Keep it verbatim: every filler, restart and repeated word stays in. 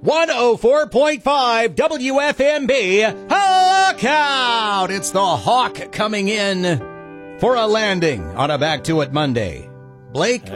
one oh four point five W F M B. Look out! It's the Hawk coming in for a landing on a Back to It Monday. Blake